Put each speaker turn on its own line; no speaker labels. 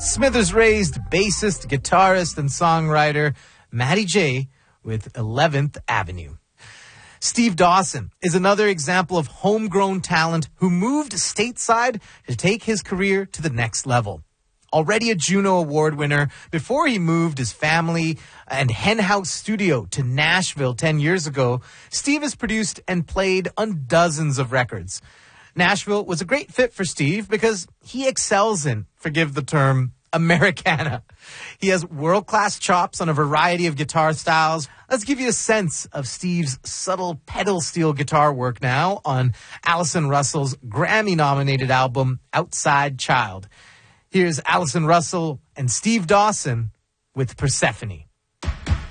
Smithers-raised bassist, guitarist, and songwriter Matty J with 11th Avenue. Steve Dawson is another example of homegrown talent who moved stateside to take his career to the next level. Already a Juno Award winner, before he moved his family and Hen House studio to Nashville 10 years ago, Steve has produced and played on dozens of records. Nashville was a great fit for Steve because he excels in, forgive the term, Americana. He has world-class chops on a variety of guitar styles. Let's give you a sense of Steve's subtle pedal steel guitar work now on Allison Russell's Grammy-nominated album, Outside Child. Here's Allison Russell and Steve Dawson with Persephone.